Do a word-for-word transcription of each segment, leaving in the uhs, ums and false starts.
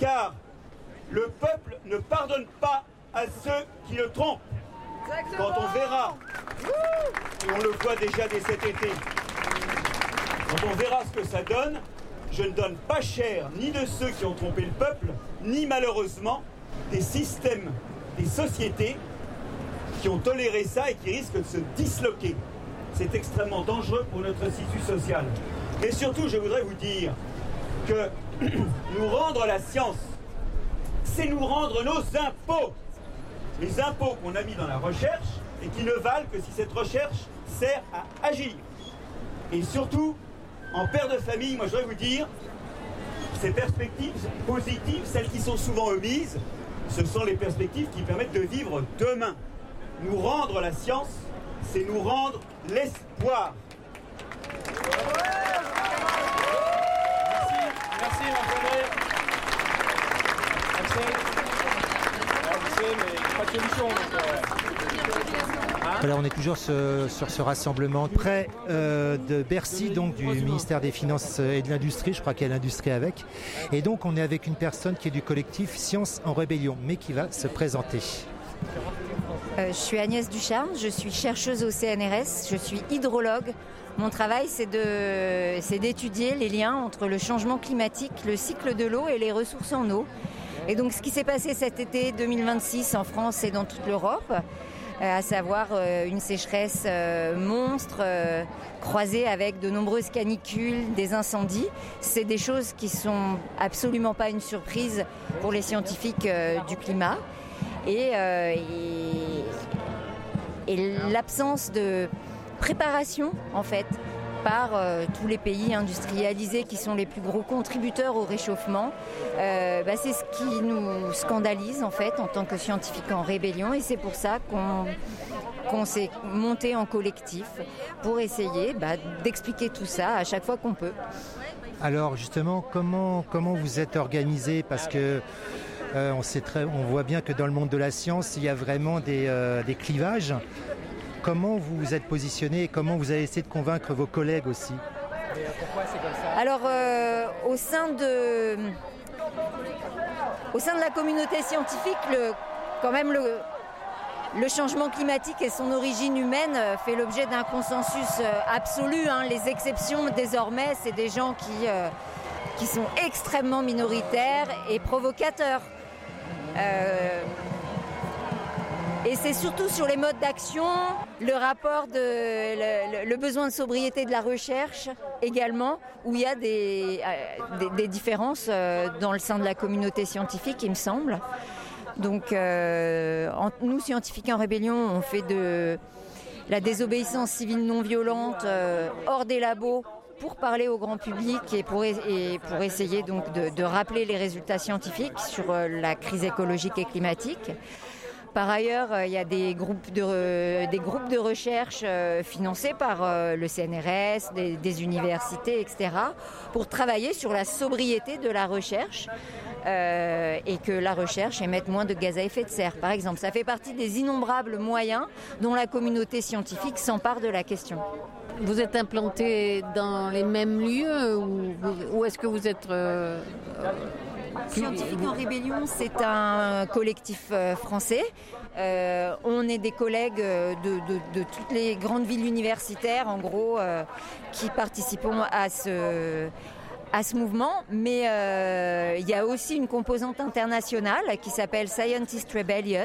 car le peuple ne pardonne pas à ceux qui le trompent. Quand on verra, et on le voit déjà dès cet été, quand on verra ce que ça donne, je ne donne pas cher ni de ceux qui ont trompé le peuple, ni malheureusement des systèmes, des sociétés qui ont toléré ça et qui risquent de se disloquer. C'est extrêmement dangereux pour notre tissu social. Et surtout, je voudrais vous dire que nous rendre la science, c'est nous rendre nos impôts. Les impôts qu'on a mis dans la recherche et qui ne valent que si cette recherche sert à agir. Et surtout, en père de famille, moi je voudrais vous dire, ces perspectives positives, celles qui sont souvent omises, ce sont les perspectives qui permettent de vivre demain. Nous rendre la science, c'est nous rendre l'espoir. Merci, merci Marc-André. Axel. Axel, mais pas de solution. Donc, euh... hein voilà, on est toujours ce, sur ce rassemblement près euh, de Bercy, donc du ministère des Finances et de l'Industrie, je crois qu'il y a l'industrie avec. Et donc on est avec une personne qui est du collectif Science en Rébellion, mais qui va se présenter. Euh, je suis Agnès Ducharme, je suis chercheuse au C N R S, je suis hydrologue. Mon travail, c'est, de, c'est d'étudier les liens entre le changement climatique, le cycle de l'eau et les ressources en eau. Et donc ce qui s'est passé cet été deux mille vingt-six en France et dans toute l'Europe, euh, à savoir euh, une sécheresse euh, monstre, euh, croisée avec de nombreuses canicules, des incendies, c'est des choses qui sont absolument pas une surprise pour les scientifiques euh, du climat. Et, euh, et, et l'absence de préparation, en fait, par euh, tous les pays industrialisés qui sont les plus gros contributeurs au réchauffement, euh, bah, c'est ce qui nous scandalise, en fait, en tant que scientifiques en rébellion. Et c'est pour ça qu'on, qu'on s'est monté en collectif pour essayer bah, d'expliquer tout ça à chaque fois qu'on peut. Alors, justement, comment, comment vous êtes organisés ? Parce que Euh, on, sait très, on voit bien que dans le monde de la science, il y a vraiment des, euh, des clivages. Comment vous vous êtes positionné et comment vous avez essayé de convaincre vos collègues aussi ? Pourquoi c'est comme ça ? Alors, euh, au sein de, au sein de la communauté scientifique, le, quand même le, le changement climatique et son origine humaine fait l'objet d'un consensus absolu. Hein. Les exceptions, désormais, c'est des gens qui, euh, qui sont extrêmement minoritaires et provocateurs. Euh, et c'est surtout sur les modes d'action, le rapport de le, le besoin de sobriété de la recherche également, où il y a des, euh, des, des différences euh, dans le sein de la communauté scientifique, il me semble. Donc euh, en, nous, scientifiques en rébellion, on fait de la désobéissance civile non violente euh, hors des labos, pour parler au grand public et pour, et pour essayer donc de, de rappeler les résultats scientifiques sur la crise écologique et climatique. Par ailleurs, il y a des groupes de, des groupes de recherche financés par le C N R S, des, des universités, et cetera, pour travailler sur la sobriété de la recherche euh, et que la recherche émette moins de gaz à effet de serre, par exemple. Ça fait partie des innombrables moyens dont la communauté scientifique s'empare de la question. Vous êtes implanté dans les mêmes lieux ou, ou est-ce que vous êtes... Euh, Scientifiques en Rébellion, c'est un collectif euh, français. Euh, on est des collègues de, de, de toutes les grandes villes universitaires, en gros, euh, qui participons à ce... à ce mouvement, mais euh, il y a aussi une composante internationale qui s'appelle Scientist Rebellion,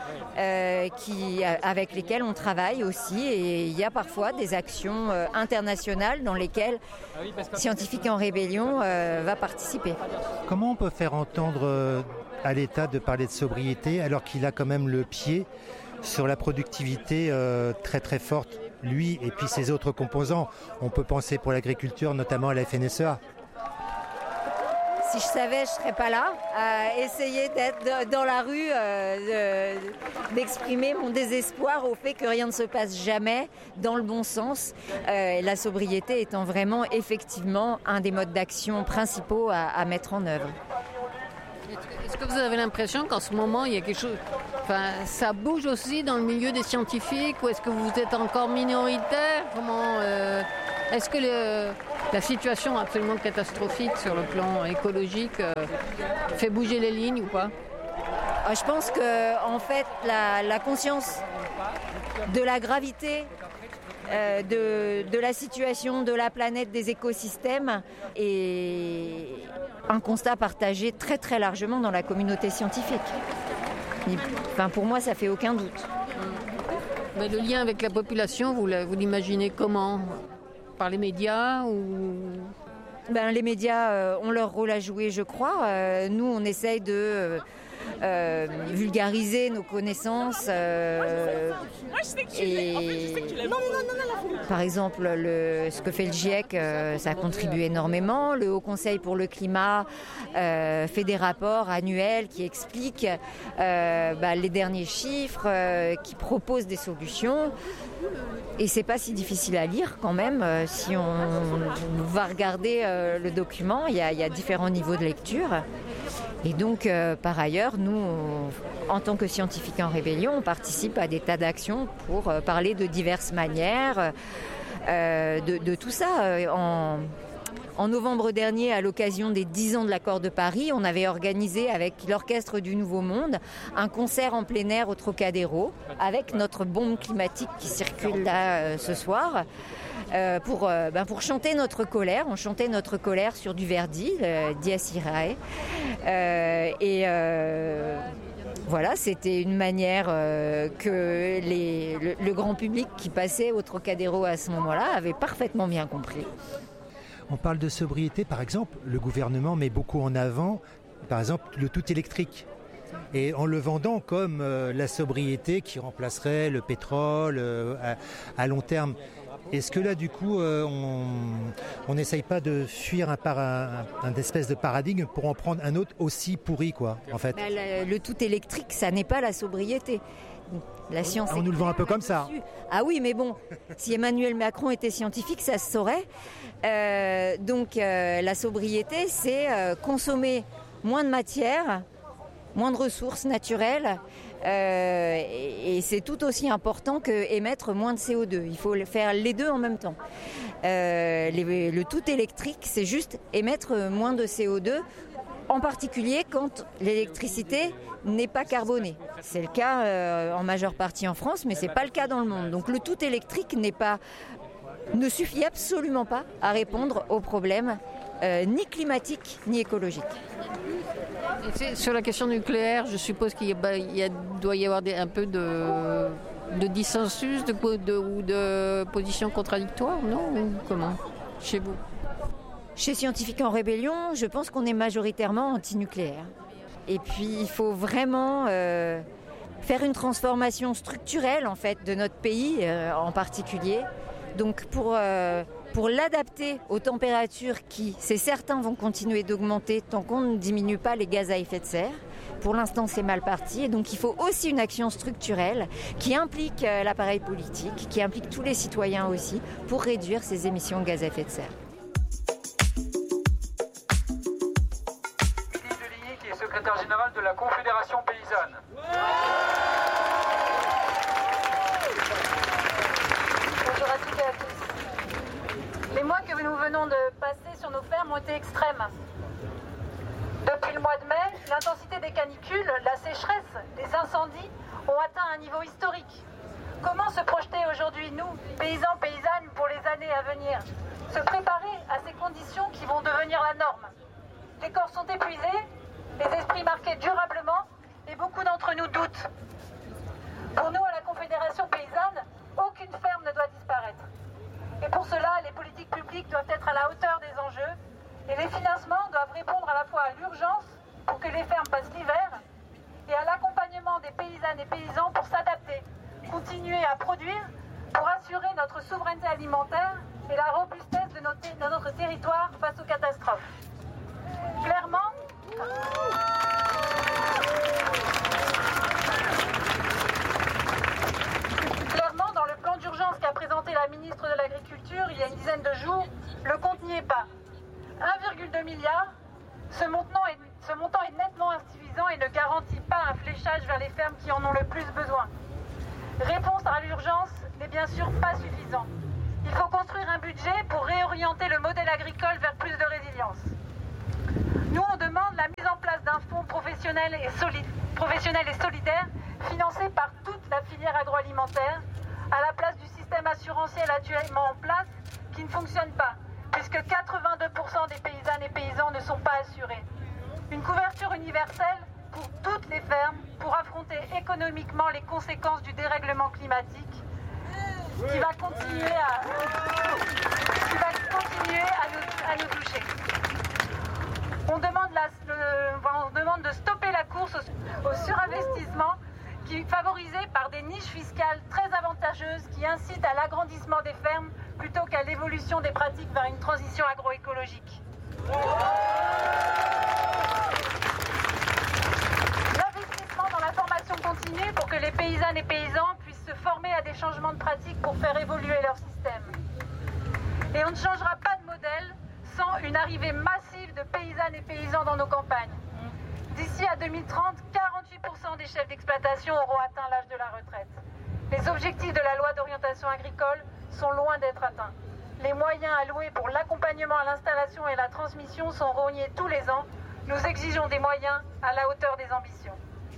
euh, qui, avec lesquelles on travaille aussi, et il y a parfois des actions euh, internationales dans lesquelles Scientifiques en Rébellion euh, va participer. Comment on peut faire entendre euh, à l'État de parler de sobriété alors qu'il a quand même le pied sur la productivité euh, très très forte, lui et puis ses autres composants? On peut penser pour l'agriculture notamment à la F N S E A. Si je savais, je ne serais pas là à essayer d'être dans la rue, euh, de, d'exprimer mon désespoir au fait que rien ne se passe jamais dans le bon sens. Euh, la sobriété étant vraiment effectivement un des modes d'action principaux à, à mettre en œuvre. Est-ce que vous avez l'impression qu'en ce moment, il y a quelque chose... Enfin, ça bouge aussi dans le milieu des scientifiques ou est-ce que vous êtes encore minoritaire? Comment... Euh... Est-ce que le, la situation absolument catastrophique sur le plan écologique euh, fait bouger les lignes ou pas ? Je pense que en fait, la, la conscience de la gravité euh, de, de la situation de la planète, des écosystèmes est un constat partagé très très largement dans la communauté scientifique. Et, enfin, pour moi, ça fait aucun doute. Mais le lien avec la population, vous, vous l'imaginez comment ? Par les médias ou... Ben, les médias euh, ont leur rôle à jouer, je crois. Euh, nous, on essaye de euh, euh, vulgariser nos connaissances. Euh, et... Par exemple, le, ce que fait le GIEC, euh, ça contribue énormément. Le Haut Conseil pour le climat euh, fait des rapports annuels qui expliquent euh, bah, les derniers chiffres, euh, qui proposent des solutions. Et c'est pas si difficile à lire quand même. Euh, si on, on va regarder euh, le document, il y, y a différents niveaux de lecture. Et donc, euh, par ailleurs, nous, on, en tant que scientifiques en rébellion, on participe à des tas d'actions pour euh, parler de diverses manières euh, de, de tout ça. En, en novembre dernier, à l'occasion des dix ans de l'accord de Paris, on avait organisé avec l'Orchestre du Nouveau Monde un concert en plein air au Trocadéro avec notre bombe climatique qui circule là euh, ce soir. Euh, pour, euh, ben pour chanter notre colère. On chantait notre colère sur du Verdi, euh, Dies Irae. Euh, et euh, voilà, c'était une manière euh, que les, le, le grand public qui passait au Trocadéro à ce moment-là avait parfaitement bien compris. On parle de sobriété, par exemple, le gouvernement met beaucoup en avant, par exemple, le tout électrique. Et en le vendant comme euh, la sobriété qui remplacerait le pétrole euh, à, à long terme. Est-ce que là, du coup, euh, on n'essaye pas de fuir un, par, un, un espèce de paradigme pour en prendre un autre aussi pourri, quoi, en fait ? Bah, le, le tout électrique, ça n'est pas la sobriété. La science. On nous le vend un peu comme ça. Ah oui, mais bon, si Emmanuel Macron était scientifique, ça se saurait. Euh, donc, euh, la sobriété, c'est euh, consommer moins de matière, moins de ressources naturelles. Euh, et, et c'est tout aussi important que émettre moins de C O deux. Il faut faire les deux en même temps. Euh, les, le tout électrique, c'est juste émettre moins de C O deux, en particulier quand l'électricité n'est pas carbonée. C'est le cas euh, en majeure partie en France, mais c'est pas le cas dans le monde. Donc le tout électrique n'est pas, ne suffit absolument pas à répondre aux problèmes euh, ni climatiques ni écologiques. Et sur la question nucléaire, je suppose qu'il y a, il y a, doit y avoir des, un peu de, de dissensus de, de, ou de positions contradictoires, non ? Ou comment, chez vous ? Chez Scientifiques en Rébellion, je pense qu'on est majoritairement anti-nucléaire. Et puis, il faut vraiment euh, faire une transformation structurelle, en fait, de notre pays euh, en particulier. Donc, pour... Euh, Pour l'adapter aux températures qui, c'est certain, vont continuer d'augmenter tant qu'on ne diminue pas les gaz à effet de serre. Pour l'instant, c'est mal parti. Et donc, il faut aussi une action structurelle qui implique l'appareil politique, qui implique tous les citoyens aussi, pour réduire ces émissions de gaz à effet de serre. Philippe Deligny, qui est secrétaire général de la Confédération paysanne. Bonjour à toutes et à tous. Les mois que nous venons de passer sur nos fermes ont été extrêmes. Depuis le mois de mai, l'intensité des canicules, la sécheresse, les incendies ont atteint un niveau historique. Comment se projeter aujourd'hui, nous, paysans, paysannes, pour les années à venir ? Se préparer à ces conditions qui vont devenir la norme. Les corps sont épuisés, les esprits marqués durablement, et beaucoup d'entre nous doutent. Pour nous, à la Confédération paysanne, aucune ferme ne doit disparaître. Et pour cela, les politiques publiques doivent être à la hauteur des enjeux et les financements doivent répondre à la fois à l'urgence pour que les fermes passent l'hiver et à l'accompagnement des paysannes et paysans pour s'adapter, continuer à produire pour assurer notre souveraineté alimentaire et la robustesse de notre, de notre territoire face aux catastrophes. Clairement, Clairement, dans le plan d'urgence qu'a présenté la ministre de l'Agriculture il y a une dizaine de jours, le compte n'y est pas. un virgule deux milliard, ce montant, est, ce montant est nettement insuffisant et ne garantit pas un fléchage vers les fermes qui en ont le plus besoin. Réponse à l'urgence n'est bien sûr pas suffisant. Il faut construire un budget pour réorienter le modèle agricole vers plus de résilience. Nous, on demande la mise en place d'un fonds professionnel et, solide, professionnel et solidaire financé par toute la filière agroalimentaire à la place du système assurantiel actuellement en place qui ne fonctionne pas, puisque quatre-vingt-deux pour cent des paysannes et paysans ne sont pas assurés. Une couverture universelle pour toutes les fermes pour affronter économiquement les conséquences du dérèglement climatique qui va continuer à, qui va continuer à, nous, à nous toucher. On demande, la, le, on demande de stopper la course au, au surinvestissement qui est favorisé par des niches fiscales très avantageuses qui incitent à l'agrandissement des fermes plutôt qu'à l'évolution des pratiques vers une transition agroécologique. L'investissement dans la formation continue pour que les paysannes et paysans puissent se former à des changements de pratiques pour faire évoluer leur système. Et on ne changera pas de modèle sans une arrivée massive de paysannes et paysans dans nos campagnes. D'ici à deux mille trente, quarante-huit pour cent des chefs d'exploitation auront atteint l'âge de la retraite. Les objectifs de la loi d'orientation agricole sont loin d'être atteints. Les moyens alloués pour l'accompagnement à l'installation et la transmission sont rognés tous les ans. Nous exigeons des moyens à la hauteur des ambitions.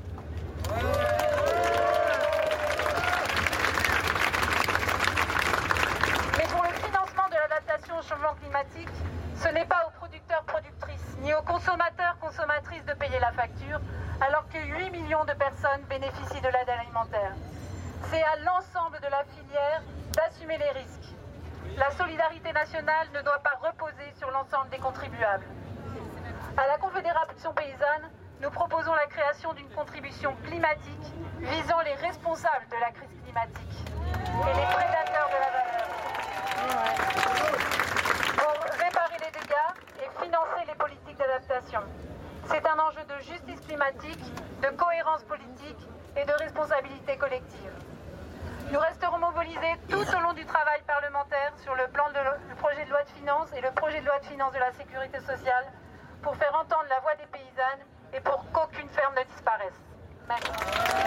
Mais pour le financement de l'adaptation au changement climatique, ce n'est pas aux producteurs, productrices, ni aux consommateurs, consommatrices de payer la facture, alors que huit millions de personnes bénéficient de l'aide alimentaire. C'est à l'ensemble de la filière d'assumer les risques. La solidarité nationale ne doit pas reposer sur l'ensemble des contribuables. À la Confédération paysanne, nous proposons la création d'une contribution climatique visant les responsables de la crise climatique et les prédateurs de la valeur. Pour réparer les dégâts et financer les politiques d'adaptation. C'est un enjeu de justice climatique, de cohérence politique et de responsabilité collective. Nous resterons mobilisés tout au long du travail parlementaire sur le plan de le projet de loi de finances et le projet de loi de finances de la sécurité sociale pour faire entendre la voix des paysannes et pour qu'aucune ferme ne disparaisse.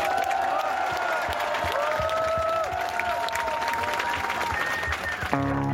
Merci.